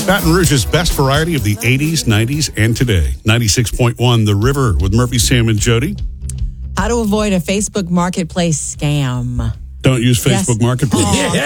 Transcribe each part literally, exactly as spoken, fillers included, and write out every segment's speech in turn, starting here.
Baton Rouge's best variety of the eighties, nineties, and today. ninety-six point one The River with Murphy, Sam, and Jody. How to avoid a Facebook Marketplace scam. Don't use Facebook Yes. Marketplace.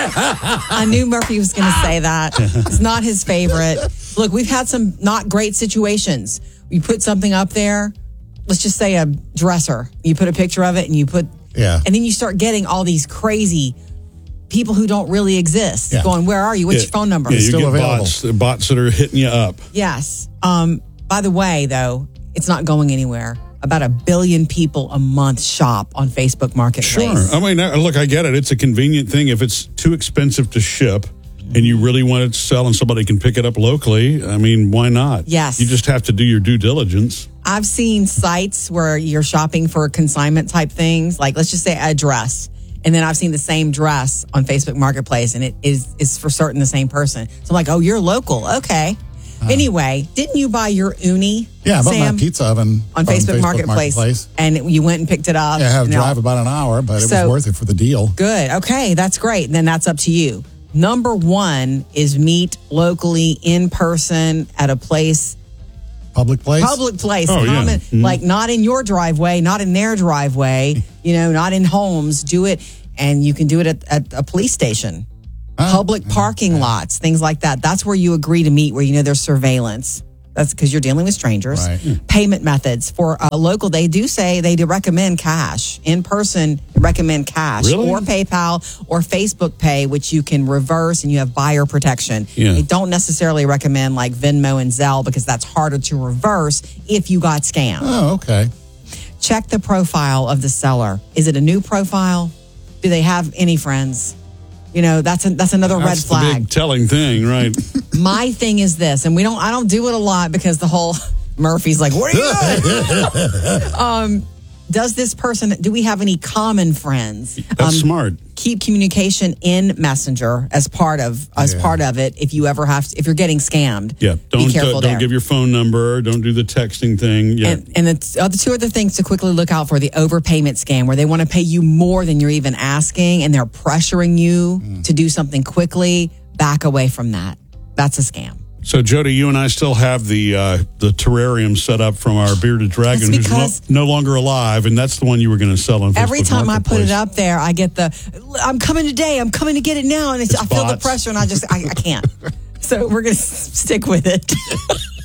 Oh, I knew Murphy was going to say that. It's not his favorite. Look, we've had some not great situations. You put something up there, let's just say a dresser. You put a picture of it and you put, Yeah. and then you start getting all these crazy people who don't really exist Yeah. going, where are you? What's Yeah. your phone number? Yeah, you Still get available. bots, the bots that are hitting you up. Yes. Um, by the way, though, it's not going anywhere. About a billion people a month shop on Facebook Marketplace. Sure. I mean, uh, look, I get it. It's a convenient thing. If it's too expensive to ship and you really want it to sell and somebody can pick it up locally, I mean, why not? Yes. You just have to do your due diligence. I've seen sites where you're shopping for consignment type things, like let's just say a dress. And then I've seen the same dress on Facebook Marketplace and it is, is for certain the same person. So I'm like, oh, you're local. Okay. Uh, anyway, didn't you buy your uni? Yeah, I bought Sam, my pizza oven on Facebook, Marketplace, Marketplace. and you went and picked it up? Yeah, I have to and all- drive about an hour, but it So- was worth it for the deal. Good. Okay, that's great. And then that's up to you. Number one is meet locally in person at a place, Public place? public place, Oh, yeah. common, Mhm. like not in your driveway, not in their driveway, you know, not in homes. Do it, and you can do it at, at a police station, Huh? public parking lots, things like that. That's where you agree to meet, where you know there's surveillance. That's because you're dealing with strangers. Right. Payment methods for a local, they do say they do recommend cash. In person, recommend cash Really? or PayPal or Facebook Pay, which you can reverse and you have buyer protection. Yeah. They don't necessarily recommend like Venmo and Zelle because that's harder to reverse if you got scammed. Oh, okay. Check the profile of the seller. Is it a new profile? Do they have any friends? You know, that's a, that's another red That's the flag. big telling thing, right? My thing is this, and we don't. I don't do it a lot because the whole Murphy's like, "What are you doing?" um, does this person? Do we have any common friends? That's Um, smart. Keep communication in Messenger as part of as Yeah. part of it. If you ever have, to, if you're getting scammed, Yeah. Don't be careful uh, there. don't give your phone number. Don't do the texting thing. Yeah. And, and the other two other things to quickly look out for: the overpayment scam, where they want to pay you more than you're even asking, and they're pressuring you to do something quickly. Back away from that. That's a scam. So, Jody, you and I still have the uh, the terrarium set up from our bearded dragon, That's who's because- no, no longer alive, and that's the one you were going to sell on Facebook Every time I put Marketplace. it up there, I get the, I'm coming today, I'm coming to get it now. And it's, It's I feel the bots. pressure and I just, I, I can't. So we're going to stick with it.